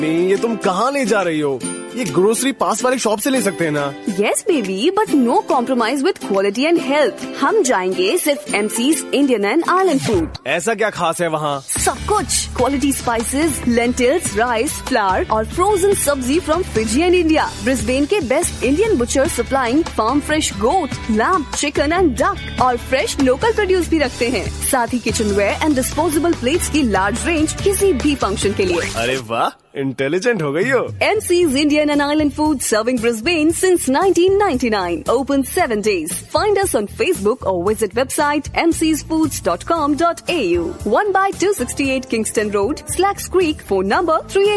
नहीं, ये तुम कहाँ ले जा रही हो? ये ग्रोसरी पास वाले शॉप से ले सकते हैं ना? Yes baby, but no compromise with quality and health. हम जाएंगे सिर्फ MC's Indian and Island Food. ऐसा क्या खास है वहाँ? सब कुछ quality spices, lentils, rice, flower और फ्रोजन सब्जी from Fiji and India. Brisbane के best Indian butcher supplying farm fresh goat, lamb, chicken and duck और फ्रेश लोकल प्रोड्यूस भी रखते हैं. साथ ही किचनवेयर एंड डिस्पोजेबल प्लेट्स की लार्ज रेंज किसी भी फंक्शन के लिए. अरे वाह, इंटेलिजेंट हो गई हो. MC's Indian and Island Food serving Brisbane since 1999. Open 7 days. Find us on Facebook or visit website mcsfoods.com.au. 1/268 Kingston Road, Slacks Creek. Phone number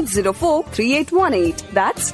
3804-3818. That's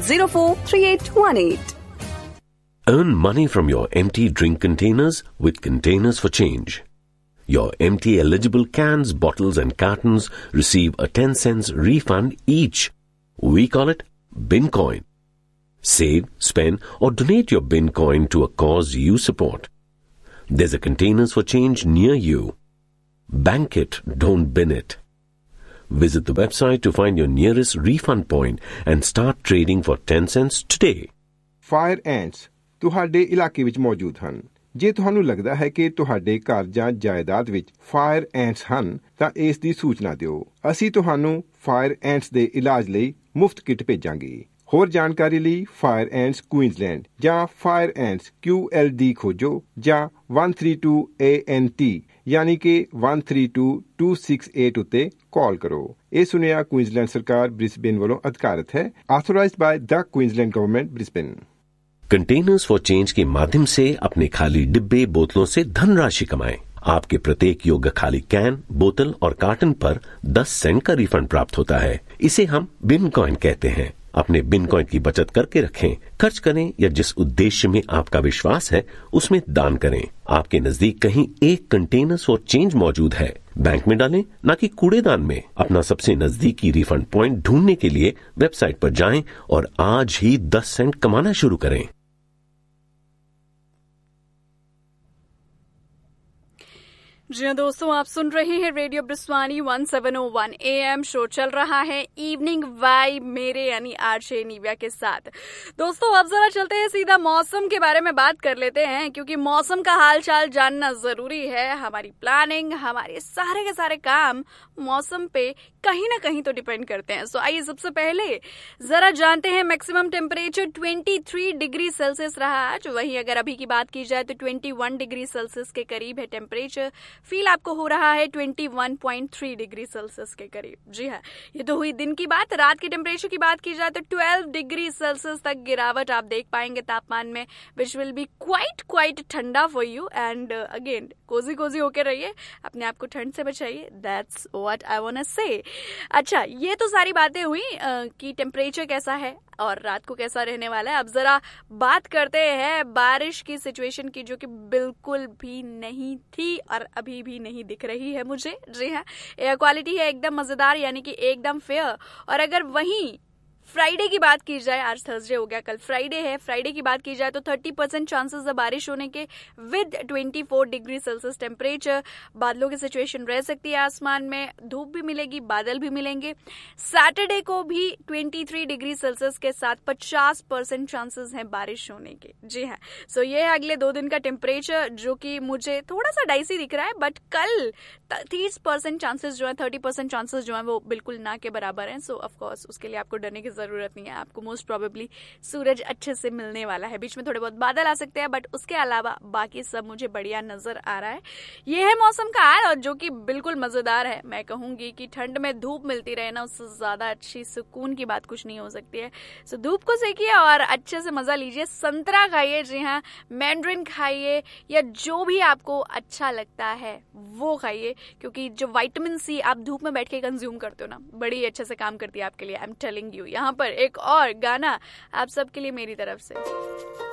3804-3818. Earn money from your empty drink containers with Containers for Change. Your empty eligible cans, bottles and cartons receive a 10 cents refund each. We call it Bin Coin. Save, spend or donate your Bin Coin to a cause you support. There's a Containers for Change near you. Bank it, don't bin it. Visit the website to find your nearest refund point and start trading for 10 cents today. Fire ants ਤੁਹਾਡੇ ਇਲਾਕੇ ਵਿੱਚ ਮੌਜੂਦ ਹਨ. ਜੇ ਤੁਹਾਨੂੰ ਲੱਗਦਾ ਹੈ ਕਿ ਤੁਹਾਡੇ ਘਰ ਜਾਂ ਜਾਇਦਾਦ ਵਿੱਚ ਫਾਇਰ ਐਂਟਸ ਹਨ ਤਾਂ ਇਸ ਦੀ ਸੂਚਨਾ ਦਿਓ. ਅਸੀਂ ਤੁਹਾਨੂੰ ਫਾਇਰ ਐਂਟਸ ਦੇ ਇਲਾਜ ਲਈ ਮੁਫਤ ਕਿੱਟ ਭੇਜਾਂਗੇ. ਹੋਰ ਜਾਣਕਾਰੀ ਲਈ ਫਾਇਰ ਐਂਟਸ ਕੁਈਨਜ਼ਲੈਂਡ ਜਾਂ ਫਾਇਰ ਐਂਟਸ QLD ਖੋਜੋ ਜਾਂ 132 ANT ਯਾਨੀ ਕਿ 132268 ਉੱਤੇ ਕਾਲ ਕਰੋ. ਇਹ ਸੁਨੇਹਾ ਕੁਈਨਜ਼ਲੈਂਡ ਸਰਕਾਰ ਬ੍ਰਿਸਬੇਨ ਵੱਲੋਂ ਅਧਿਕਾਰਤ ਹੈ. Authorised ਬਾय the Queensland government Brisbane. Containers for change के माध्यम से अपने खाली डिब्बे बोतलों से धनराशि कमाएं. आपके प्रत्येक योग्य खाली कैन, बोतल और कार्टन पर 10 सेंट का रिफंड प्राप्त होता है. इसे हम बिन कॉइन कहते हैं. अपने बिन कॉइन की बचत करके रखें. खर्च करें या जिस उद्देश्य में आपका विश्वास है उसमें दान करें. आपके नजदीक कहीं एक कंटेनर्स फॉर चेंज मौजूद है. बैंक में डालें, न कि कूड़ेदान में. अपना सबसे नजदीकी रिफंड पॉइंट ढूंढने के लिए वेबसाइट पर जाएं और आज ही 10 सेंट कमाना शुरू करें. जी हाँ दोस्तों, आप सुन रहे हैं रेडियो ब्रिस्वानी 1701 AM. शो चल रहा है इवनिंग वाइब मेरे यानी आरजे निव्या के साथ. दोस्तों अब जरा चलते हैं सीधा मौसम के बारे में बात कर लेते हैं, क्योंकि मौसम का हाल चाल जानना जरूरी है. हमारी प्लानिंग, हमारे सारे के सारे काम मौसम पे कहीं ना कहीं तो डिपेंड करते हैं. सो आइए सबसे पहले जरा जानते हैं मैक्सिमम टेम्परेचर 23 डिग्री सेल्सियस रहा आज. वहीं अगर अभी की बात की जाए तो 21 डिग्री सेल्सियस के करीब है टेम्परेचर. फील आपको हो रहा है 21.3 डिग्री सेल्सियस के करीब. जी हाँ, ये तो हुई दिन की बात. रात के टेम्परेचर की बात की जाए तो 12 डिग्री सेल्सियस तक गिरावट आप देख पाएंगे तापमान में, विच विल बी क्वाइट ठंडा for you. And again Cozi होकर रहिए, अपने आप को ठंड से बचाइए. That's what I want to से. अच्छा, ये तो सारी बातें हुई कि टेम्परेचर कैसा है और रात को कैसा रहने वाला है. अब जरा बात करते हैं बारिश की सिचुएशन की, जो कि बिल्कुल भी नहीं थी और अभी भी नहीं दिख रही है मुझे. जी हाँ, एयर क्वालिटी है एकदम मजेदार, यानी कि एकदम फेयर. और अगर वहीं फ्राइडे की बात की जाए, आज थर्सडे हो गया, कल फ्राइडे है. फ्राइडे की बात की जाए तो 30% चांसेस है बारिश होने के विद 24 डिग्री सेल्सियस टेम्परेचर. बादलों की सिचुएशन रह सकती है आसमान में, धूप भी मिलेगी, बादल भी मिलेंगे. सैटरडे को भी 23 डिग्री सेल्सियस के साथ 50% चांसेस हैं बारिश होने के. जी हाँ, सो ये है अगले 2 दिन का टेम्परेचर, जो कि मुझे थोड़ा सा डाइसी दिख रहा है. बट कल 30% चांसेस जो है, 30% चांसेस जो है वो बिल्कुल ना के बराबर हैं. सो ऑफकोर्स उसके लिए आपको डरने की जरूरत नहीं है. आपको मोस्ट प्रोबेबली सूरज अच्छे से मिलने वाला है. बीच में थोड़े बहुत बादल आ सकते हैं, बट उसके अलावा बाकी सब मुझे बढ़िया नजर आ रहा है. ये है मौसम का हाल, और जो कि बिल्कुल मजेदार है. मैं कहूंगी कि ठंड में धूप मिलती रहे ना, उससे ज्यादा अच्छी सुकून की बात कुछ नहीं हो सकती है. सो धूप को सेकिए और अच्छे से मजा लीजिए. संतरा खाइए, जी हाँ, मैंड्रिन खाइए, या जो भी आपको अच्छा लगता है वो खाइए, क्योंकि जो विटामिन सी आप धूप में बैठ के कंज्यूम करते हो ना, बड़ी अच्छे से काम करती है आपके लिए. I am telling you. यहाँ पर एक और गाना आप सबके लिए मेरी तरफ से.